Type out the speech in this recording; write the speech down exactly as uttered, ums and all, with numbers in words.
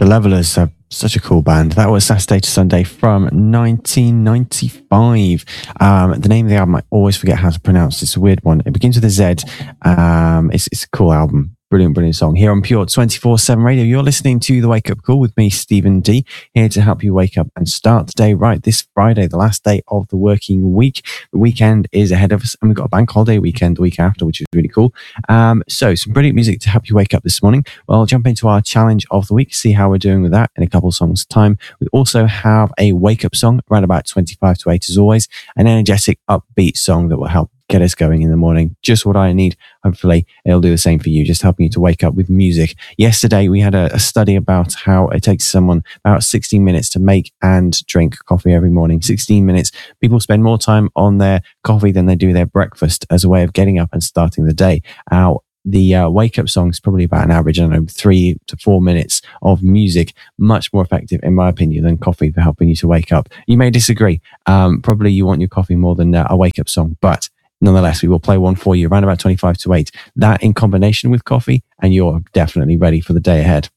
The Levellers are such a cool band. That was Saturday to Sunday from nineteen ninety-five. Um, the name of the album, I always forget how to pronounce. It's a weird one. It begins with a Z. Um, it's, it's a cool album. Brilliant, brilliant song. Here on Pure twenty-four seven Radio, you're listening to The Wake Up Call with me, Stephen D, here to help you wake up and start the day right this Friday, the last day of the working week. The weekend is ahead of us, and we've got a bank holiday weekend the week after, which is really cool. Um, so, some brilliant music to help you wake up this morning. Well, I'll jump into our challenge of the week, see how we're doing with that in a couple of songs' time. We also have a wake-up song around about twenty-five to eight as always, an energetic, upbeat song that will help get us going in the morning. Just what I need. Hopefully it'll do the same for you, just helping you to wake up with music. Yesterday we had a, a study about how it takes someone about sixteen minutes to make and drink coffee every morning. sixteen minutes. People spend more time on their coffee than they do their breakfast as a way of getting up and starting the day. Now, the uh, wake-up song is probably about an average, I don't know, three to four minutes of music. Much more effective, in my opinion, than coffee for helping you to wake up. You may disagree. Um, probably you want your coffee more than uh, a wake-up song, but nonetheless, we will play one for you around about twenty-five to eight. That in combination with coffee, and you're definitely ready for the day ahead.